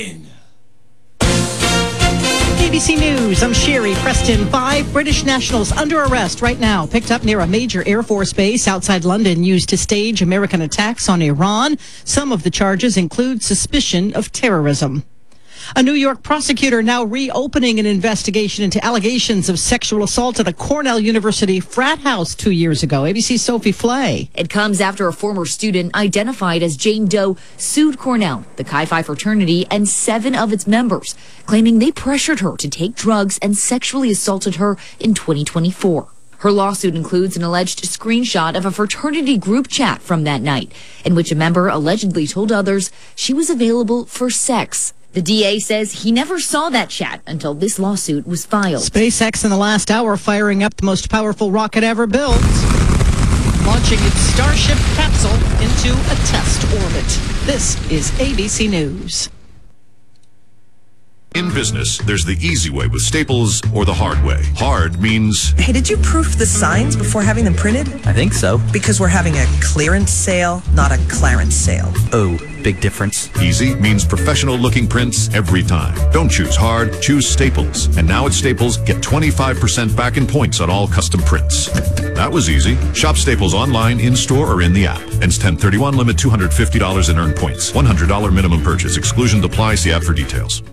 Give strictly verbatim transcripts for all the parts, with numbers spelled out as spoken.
nine. A B C News, I'm Sherry Preston. Five British nationals under arrest right now, picked up near a major Air Force base outside London used to stage American attacks on Iran. Some of the charges include suspicion of terrorism. A New York prosecutor now reopening an investigation into allegations of sexual assault at a Cornell University frat house two years ago. A B C's Sophie Flay. It comes after a former student identified as Jane Doe sued Cornell, the Chi Phi fraternity, and seven of its members, claiming they pressured her to take drugs and sexually assaulted her in twenty twenty-four. Her lawsuit includes an alleged screenshot of a fraternity group chat from that night, in which a member allegedly told others she was available for sex. The D A says he never saw that chat until this lawsuit was filed. SpaceX in the last hour firing up the most powerful rocket ever built, launching its Starship capsule into a test orbit. This is A B C News. In business, there's the easy way with Staples or the hard way. Hard means... Hey, did you proof the signs before having them printed? I think so. Because we're having a clearance sale, not a Clarence sale. Oh, big difference. Easy means professional-looking prints every time. Don't choose hard, choose Staples. And now at Staples, get twenty-five percent back in points on all custom prints. That was easy. Shop Staples online, in-store, or in the app. Ends ten thirty-one, limit two hundred fifty dollars in earned points. one hundred dollars minimum purchase. Exclusion applies. See app for details.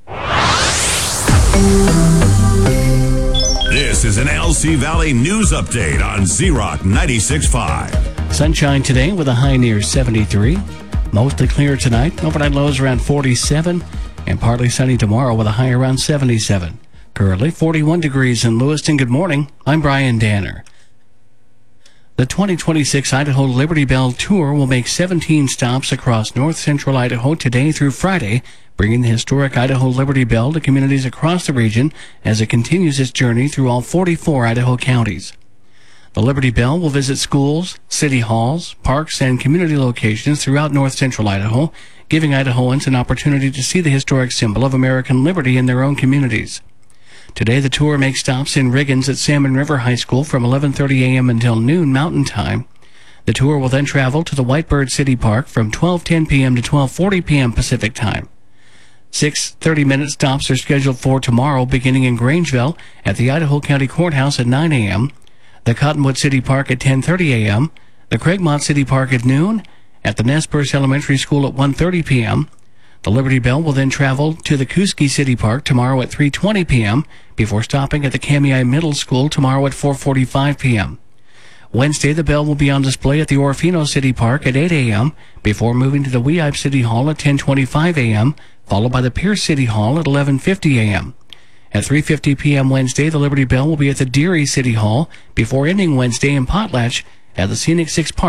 This is an L C Valley News Update on Z-Rock ninety-six point five. Sunshine today with a high near seventy-three. Mostly clear tonight. Overnight lows around forty-seven. And partly sunny tomorrow with a high around seventy-seven. Currently forty-one degrees in Lewiston. Good morning. I'm Brian Danner. The twenty twenty-six Idaho Liberty Bell Tour will make seventeen stops across north central Idaho today through Friday, bringing the historic Idaho Liberty Bell to communities across the region as it continues its journey through all forty-four Idaho counties. The Liberty Bell will visit schools, city halls, parks, and community locations throughout north central Idaho, giving Idahoans an opportunity to see the historic symbol of American liberty in their own communities. Today, the tour makes stops in Riggins at Salmon River High School from eleven thirty a.m. until noon Mountain Time. The tour will then travel to the Whitebird City Park from twelve ten p.m. to twelve forty p.m. Pacific Time. Six thirty-minute stops are scheduled for tomorrow, beginning in Grangeville at the Idaho County Courthouse at nine a.m., the Cottonwood City Park at ten thirty a.m., the Craigmont City Park at noon, at the Nez Perce Elementary School at one thirty p.m., the Liberty Bell will then travel to the Kuski City Park tomorrow at three twenty p.m. before stopping at the Kamiah Middle School tomorrow at four forty-five p.m. Wednesday, the bell will be on display at the Orofino City Park at eight a.m. before moving to the Weippe City Hall at ten twenty-five a.m., followed by the Pierce City Hall at eleven fifty a.m. At three fifty p.m. Wednesday, the Liberty Bell will be at the Deary City Hall before ending Wednesday in Potlatch at the Scenic Six Park.